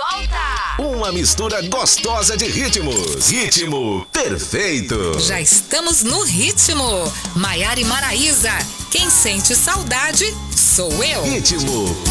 volta! Uma mistura gostosa de ritmos. Ritmo perfeito. Já estamos no ritmo. Maiara e Maraísa. Quem sente saudade sou eu. Ritmo